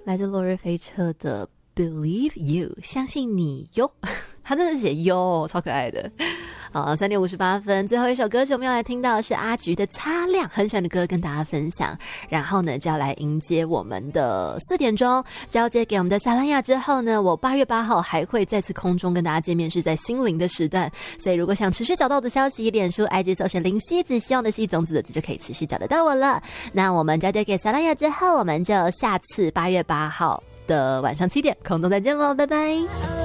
来自落日飞车的 Believe You 相信你哟，他真的写哟，超可爱的。好，3点58分，最后一首歌曲我们要来听到的是阿菊的擦亮，很喜欢的歌跟大家分享。然后呢，就要来迎接我们的4点钟，交接给我们的萨拉雅之后呢，我8月8号还会再次空中跟大家见面，是在心灵的时段。所以如果想持续找到我的消息，脸书 IG 搜寻林夕子，希望的夕种子的字就可以持续找得到我了。那我们交接给萨拉雅之后，我们就下次8月8号的晚上7点空中再见喽，拜拜。